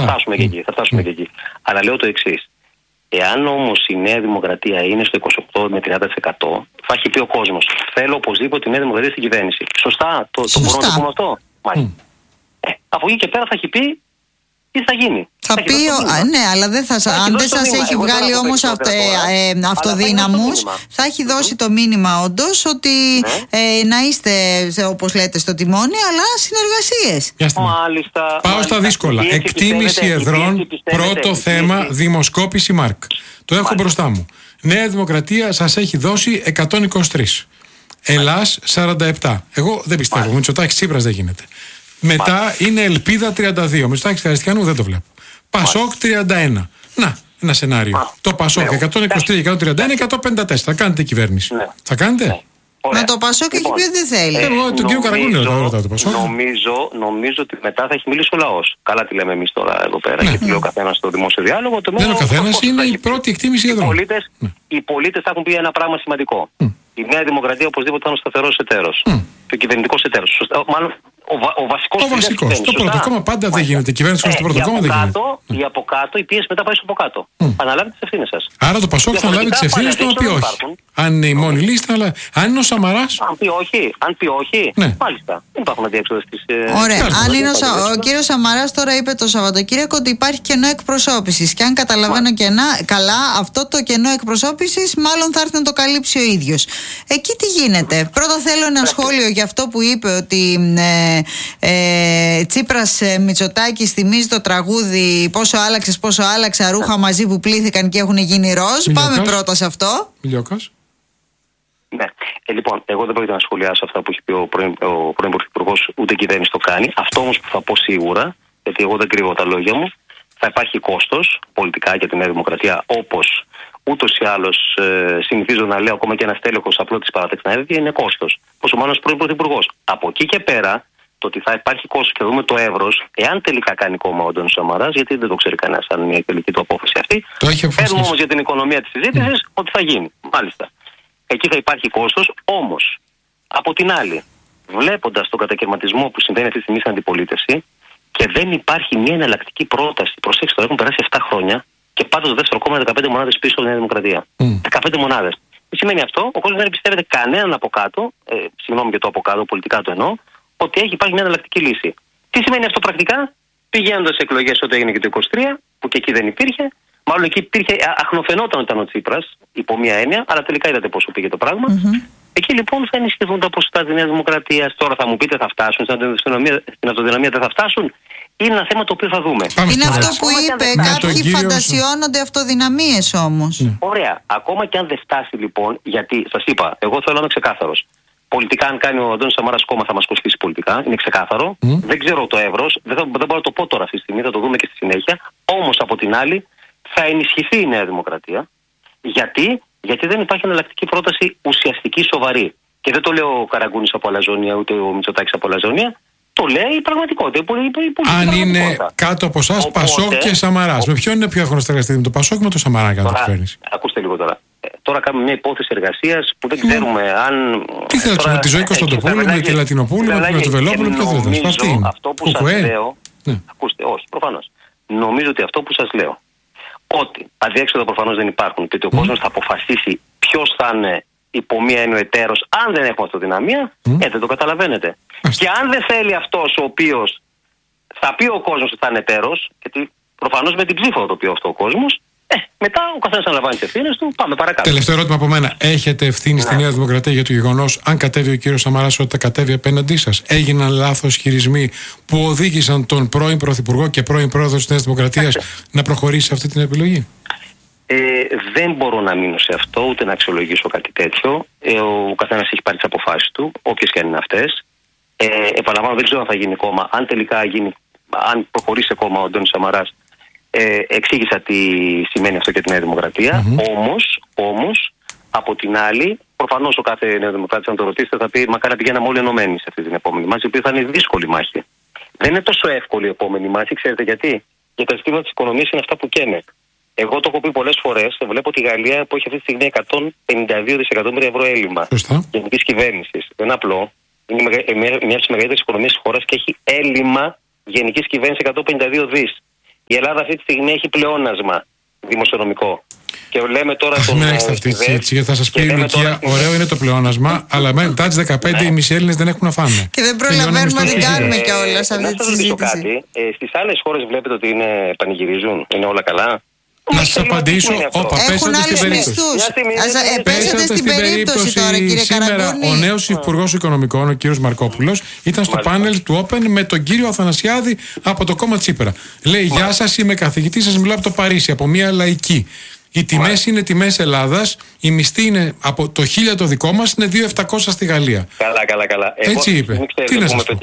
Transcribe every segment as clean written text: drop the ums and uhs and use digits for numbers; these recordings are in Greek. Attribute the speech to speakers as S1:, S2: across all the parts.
S1: Θα φτάσουμε και εκεί. Αλλά λέω το εξής. Εάν όμως η Νέα Δημοκρατία είναι στο 28 με 30%, θα έχει πει ο κόσμος: θέλω οπωσδήποτε τη Νέα Δημοκρατία στην κυβέρνηση. Σωστά, το μπορούμε να το πούμε αυτό. Από εκεί και πέρα θα έχει πει τι θα γίνει.
S2: Θα πει, ναι, αλλά αν δεν σας έχει βγάλει όμως αυτοδύναμους, θα έχει δώσει το μήνυμα όντως ότι να είστε, όπως λέτε, στο τιμόνι, αλλά συνεργασίες.
S1: Μάλιστα.
S3: Πάω στα δύσκολα. Εκτίμηση εδρών, πρώτο θέμα, δημοσκόπηση Μάρκ. Το έχω μπροστά μου. Νέα Δημοκρατία σας έχει δώσει 123. Ελλάς 47. Εγώ δεν πιστεύω. Μητσοτάκης Τσίπρας δεν γίνεται. Μετά είναι Ελπίδα 32. Μητσοτάκης Χριστιανού δεν το βλέπω. Πασόκ 31. Να, ένα σενάριο. Το Πασόκ 123, 131, 154. Θα κάνετε κυβέρνηση. Θα κάνετε?
S2: Μα το Πασόκ έχει πει ότι δεν θέλει.
S3: Εγώ τον κύριο Καραγούλη ρωτάω το Πασόκ.
S1: Νομίζω ότι μετά θα έχει μιλήσει ο λαός. Καλά τη λέμε εμείς τώρα εδώ πέρα. Γιατί λέει ο καθένας στο δημόσιο διάλογο.
S3: Δεν είναι ο καθένας, είναι η πρώτη εκτίμηση εδώ.
S1: Οι πολίτες θα έχουν πει ένα πράγμα σημαντικό. Η Νέα Δημοκρατία οπωσδήποτε θα είναι ο σταθερός εταίρος. Και ο κυβερνητικός εταίρος. Μάλλον ο βασικός.
S3: Το πρώτο κόμμα πάντα δεν γίνεται. Κυβέρνηση χωρίς το πρώτο κόμμα δεν γίνεται.
S1: Η από κάτω, η πίεση μετά πάει στο από κάτω. Αναλάβει τις ευθύνες σας.
S3: Άρα το Πασόκ θα αναλάβει τις ευθύνες του, να πει όχι. Αν είναι η μόνη λίστα, αλλά αν είναι ο Σαμαράς.
S1: Αν πει όχι, μάλιστα. Δεν υπάρχουν αντιέξοδες στις.
S2: Ωραία. Αν είναι ο κύριος Σαμαράς τώρα είπε το Σαββατοκύριακο ότι υπάρχει κενό εκπροσώπησης. Και αν καταλαβαίνω καλά, αυτό το κενό εκπροσώπησης μάλλον θα έρθει να το καλύψει ο ίδιος. Εκεί τι γίνεται? Πρώτα θέλω ένα σχόλιο για αυτό που είπε ότι Τσίπρας Μητσοτάκης θυμίζει το τραγούδι «Πόσο άλλαξα ρούχα μαζί που πλήθηκαν και έχουν γίνει ροζ». Πάμε πρώτα σε αυτό.
S3: Μιλιόκας.
S1: Ναι. Λοιπόν, εγώ δεν πρόκειται να σχολιάσω αυτά που έχει πει ο πρώην Πρωθυπουργός, ούτε η κυβέρνηση το κάνει. Αυτό όμως που θα πω σίγουρα, γιατί εγώ δεν κρύβω τα λόγια μου, θα υπάρχει κόστος πολιτικά για τη Νέα Δημοκρατία, όπως ούτως ή άλλως συνηθίζω να λέω ακόμα και ένα τέλεχος απλό της παράταξης να έδειξε, είναι κόστος. Πόσο μάλλον πρώην Πρωθυπουργός. Από εκεί και πέρα, το ότι θα υπάρχει κόστος και δούμε το εύρος, εάν τελικά κάνει κόμμα ο Αντώνης Σαμαράς, γιατί δεν το ξέρει κανένας αν είναι η τελική του απόφαση αυτή. Παίρνουμε όμως για την οικονομία της συζήτησης ότι θα γίνει. Μάλιστα. Εκεί θα υπάρχει κόστος, όμως από την άλλη, βλέποντας τον κατακαιρματισμό που συμβαίνει αυτή τη στιγμή στην αντιπολίτευση και δεν υπάρχει μια εναλλακτική πρόταση. Προσέξτε, τώρα έχουν περάσει 7 χρόνια και πάντα το δεύτερο κόμμα είναι 15 μονάδες πίσω από τη Νέα Δημοκρατία. 15 μονάδες. Τι σημαίνει αυτό? Ο κόσμος δεν εμπιστεύεται κανέναν από κάτω, συγγνώμη για το από κάτω, πολιτικά το εννοώ, ότι υπάρχει μια εναλλακτική λύση. Τι σημαίνει αυτό πρακτικά? Πηγαίνοντας σε εκλογές ό,τι έγινε και το 23, που και εκεί δεν υπήρχε, μάλλον εκεί υπήρχε, αχνοφαινόταν όταν ο Τσίπρας, υπό μία έννοια, αλλά τελικά είδατε πόσο πήγε το πράγμα. Εκεί λοιπόν θα ενισχυθούν τα ποσοστά της Νέας Δημοκρατίας. Τώρα θα μου πείτε, θα φτάσουν στην αυτοδυναμία, δεν θα φτάσουν. Είναι ένα θέμα το οποίο θα δούμε.
S2: Είναι αυτό που είπε. Κάποιοι φαντασιώνονται αυτοδυναμίες όμως.
S1: Ωραία. Ακόμα και αν δεν φτάσει λοιπόν, γιατί σας είπα, εγώ θέλω να είμαι ξεκάθαρος. Πολιτικά, αν κάνει ο Αντώνης Σαμαράς κόμμα, θα μας κοστίσει πολιτικά. Είναι ξεκάθαρο. Δεν ξέρω το εύρος. Δεν μπορώ να το πω τώρα αυτή τη στιγμή. Θα το δούμε και στη συνέχεια. Όμως από την άλλη, θα ενισχυθεί η Νέα Δημοκρατία. Γιατί δεν υπάρχει εναλλακτική πρόταση ουσιαστική, σοβαρή. Και δεν το λέω ο Καραγκούνης από Αλαζόνια, ούτε ο Μητσοτάκης από Αλαζόνια. Το λέει η πραγματικότητα.
S3: Αν είναι κάτω από εσάς, Πασόκ και Σαμαράς. Με ποιον είναι πιο εύκολο να συνεργαστείτε, με το Πασόκ ή με το Σαμαρά κατά την κυβέρνηση?
S1: Ακούστε λίγο τώρα. Τώρα κάνουμε μια υπόθεση εργασίας που δεν ξέρουμε αν.
S3: Τι θέλετε, με τη Ζωή Κωνσταντοπούλου, με τη Λατινοπούλου, με το Βελόπουλο, ποιο θέλετε?
S1: Αυτό που σας λέω. Ακούστε, όχι, προφανώς. Νομίζω ότι αυτό που σας λέω, ότι αδιέξοδα προφανώς δεν υπάρχουν και ότι ο κόσμος θα αποφασίσει ποιος θα είναι υπό μία έννοια εταίρος, αν δεν έχουμε αυτοδυναμία, δεν το καταλαβαίνετε. Και αν δεν θέλει αυτός ο οποίος θα πει ο κόσμος ότι θα είναι εταίρος, γιατί προφανώς με την ψήφο θα το πει αυτό ο κόσμος, μετά ο καθένας αναλαμβάνει τις ευθύνες του. Πάμε παρακάτω.
S3: Τελευταίο ερώτημα από μένα. Έχετε ευθύνη στη Νέα Δημοκρατία για το γεγονός, αν κατέβει ο κύριος Σαμαράς, ότι κατέβει απέναντί σας? Έγιναν λάθος χειρισμοί που οδήγησαν τον πρώην Πρωθυπουργό και πρώην Πρόεδρο της Νέας Δημοκρατίας να προχωρήσει σε αυτή την επιλογή?
S1: Δεν μπορώ να μείνω σε αυτό, ούτε να αξιολογήσω κάτι τέτοιο. Ο καθένας έχει πάρει τις αποφάσεις του, όποιες και αν είναι αυτές. Επαναλαμβάνω, δεν ξέρω αν θα γίνει κόμμα. Αν τελικά γίνει, αν προχωρήσει κόμμα ο Αντώνης Σαμαράς, εξήγησα τι σημαίνει αυτό για τη Νέα Δημοκρατία. Όμως, από την άλλη, προφανώς ο κάθε Νέο Δημοκράτης, αν το ρωτήσετε, θα πει: μακάρι να πηγαίναμε όλοι ενωμένοι σε αυτή την επόμενη μάχη, η οποία θα είναι δύσκολη μάχη. Δεν είναι τόσο εύκολη η επόμενη μάχη, ξέρετε γιατί? Για τα ζητήματα της οικονομίας είναι αυτά που καίνε. Εγώ το έχω πει πολλές φορές. Βλέπω τη Γαλλία που έχει αυτή τη στιγμή 152 δισεκατομμύρια ευρώ έλλειμμα γενικής κυβέρνησης. Δεν είναι απλό. Είναι μια από τις μεγαλύτερες οικονομίες της χώρας και έχει έλλειμμα γενικής κυβέρνησης 152 δις. Η Ελλάδα αυτή τη στιγμή έχει πλεόνασμα δημοσιονομικό. Και λέμε τώρα
S3: τον. Μην έχετε αυτή τη συζήτηση, γιατί θα σας πει η Λουκία, ωραίο είναι το πλεόνασμα, αλλά μετά τις 15 οι μισοί Έλληνες δεν έχουν να φάνε.
S2: Και δεν προλαβαίνουμε να την κάνουμε κιόλας αυτή τη συζήτηση.
S1: Κάτι. Στις άλλες χώρες βλέπετε ότι πανηγυρίζουν, είναι όλα καλά.
S3: Να σας απαντήσω, πέσατε στην περίπτωση.
S2: Πέσατε στην περίπτωση τώρα, κύριε Καραγκούνη.
S3: Σήμερα ο νέος Υπουργός Οικονομικών, ο κύριος Μαρκόπουλος, ήταν στο πάνελ του Open με τον κύριο Αθανασιάδη από το κόμμα Τσίπρα. Λέει: Γεια σας, είμαι καθηγητής, σας μιλάω από το Παρίσι, από μια λαϊκή. Οι τιμές είναι τιμές Ελλάδας, η μισθή είναι από το 1000 το δικό μας, είναι 2.700 στη Γαλλία.
S1: Καλά.
S3: Έτσι είπε.
S1: Τι να σας πω.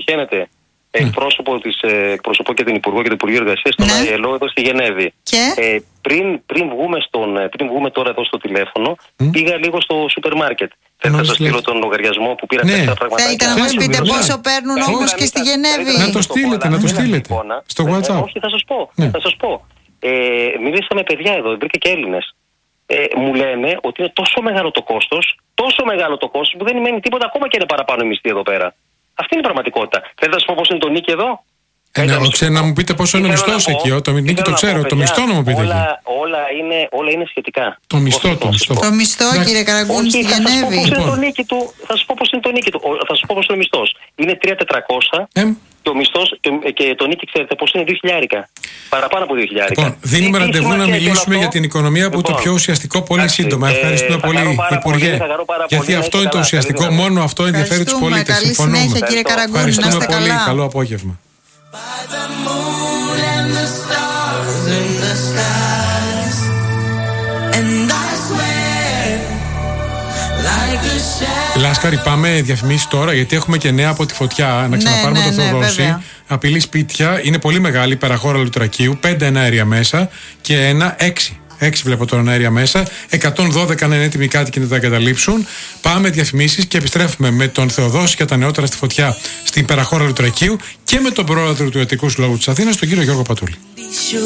S1: Εκπροσωπώ και την Υπουργό και το Υπουργείο Εργασίας στον ΑΕΛΟ εδώ στη Γενέβη. Πριν βγούμε τώρα εδώ στο τηλέφωνο, πήγα λίγο στο σούπερ μάρκετ. Θέλετε να σας στείλω τον λογαριασμό που πήρα 4 πραγματάκια.
S2: Θέλετε να μας πείτε πόσο παίρνουν όμως και στη Γενέβη?
S3: Να το στείλετε. Στο WhatsApp.
S1: Όχι, θα σας πω. Μίλησα με παιδιά εδώ, βρήκα και Έλληνες. Μου λένε ότι είναι τόσο μεγάλο το κόστος που δεν μένει τίποτα, ακόμα και είναι παραπάνω η μισθή εδώ πέρα. Αυτή είναι η πραγματικότητα. Θέλετε να σας πω πώς είναι το νίκη εδώ?
S3: Να μου πείτε πόσο είναι ο μισθός εκεί. Το νίκη το ξέρω. Το μισθό να μου πείτε εκεί.
S1: Όλα είναι σχετικά.
S3: Το μισθό.
S2: Το μισθό, κύριε Καραγκούνη, στη Γενέβη.
S1: Θα σας πω πώς είναι το νίκη του. Θα σας πω πώς είναι το νίκη του. Θα σας πω πώς είναι ο μισθός. Είναι 3.400 και ο μισθός και το νίκη, ξέρετε πώς είναι, 2.000. Παραπάνω από 2.000.
S3: Λοιπόν, δίνουμε ραντεβού να μιλήσουμε για την οικονομία που το πιο ουσιαστικό πολύ σύντομα. Ευχαριστούμε πολύ, Υπουργέ. Γιατί αυτό είναι το ουσιαστικό. Μόνο αυτό ενδιαφέρει τους πολίτες. Συμφωνούμε. Ευχαριστούμε πολύ. Καλό απόγευμα. Λάσκαρη, πάμε διαφημίσεις τώρα, γιατί έχουμε και νέα από τη φωτιά. Να ξαναπάρουμε το Θεοδόση. Απειλή σπίτια, είναι πολύ μεγάλη, υπεραχώρα Λουτρακίου. 5 εναέρια μέσα και ένα 6. 6 βλέπω τώρα εναέρια μέσα. 112 είναι έτοιμοι κάτοικοι να τα εγκαταλείψουν. Πάμε διαφημίσεις και επιστρέφουμε με τον Θεοδόση και τα νεότερα στη φωτιά στην υπεραχώρα Λουτρακίου και με τον πρόεδρο του Ιατρικού Συλλόγου της Αθήνας, τον κύριο Γιώργο Πατούλη.